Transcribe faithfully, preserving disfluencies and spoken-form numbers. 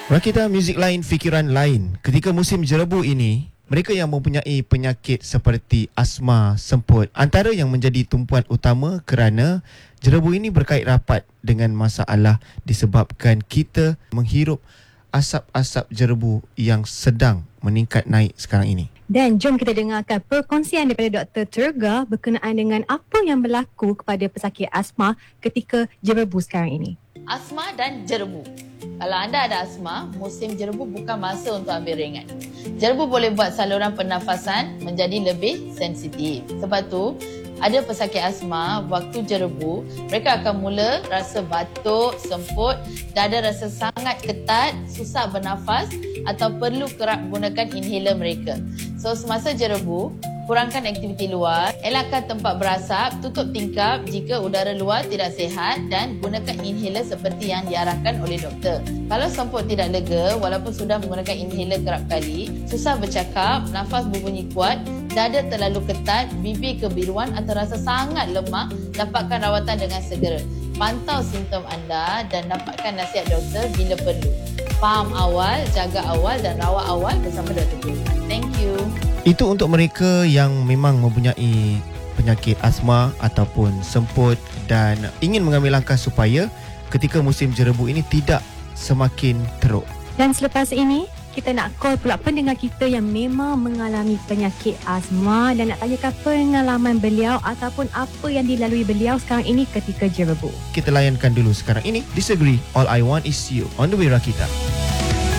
Rakita, muzik lain, fikiran lain. Ketika musim jerebu ini, mereka yang mempunyai penyakit seperti asma, semput, antara yang menjadi tumpuan utama kerana jerebu ini berkait rapat dengan masalah disebabkan kita menghirup asap-asap jerebu yang sedang meningkat naik sekarang ini. Dan jom kita dengarkan perkongsian daripada Doktor Terga berkenaan dengan apa yang berlaku kepada pesakit asma ketika jerebu sekarang ini. Asma dan jerebu. Kalau anda ada asma, musim jerebu bukan masa untuk ambil ringan. Jerebu boleh buat saluran pernafasan menjadi lebih sensitif. Sebab tu, ada pesakit asma, waktu jerebu, mereka akan mula rasa batuk, semput dan ada rasa sangat ketat, susah bernafas atau perlu kerap gunakan inhaler mereka. So, semasa jerebu, kurangkan aktiviti luar, elakkan tempat berasap, tutup tingkap jika udara luar tidak sihat dan gunakan inhaler seperti yang diarahkan oleh doktor. Kalau semput tidak lega, walaupun sudah menggunakan inhaler kerap kali, susah bercakap, nafas berbunyi kuat, dada terlalu ketat, bibir kebiruan atau rasa sangat lemah, dapatkan rawatan dengan segera. Pantau simptom anda dan dapatkan nasihat doktor bila perlu. Faham awal, jaga awal dan rawat awal bersama Doktor Terga. Thank you. Itu untuk mereka yang memang mempunyai penyakit asma ataupun semput dan ingin mengambil langkah supaya ketika musim jerebu ini tidak semakin teruk. Dan selepas ini, kita nak call pula pendengar kita yang memang mengalami penyakit asma dan nak tanyakan pengalaman beliau ataupun apa yang dilalui beliau sekarang ini ketika jerebu. Kita layankan dulu sekarang ini. Disagree, All I Want Is You on the way, Rakita.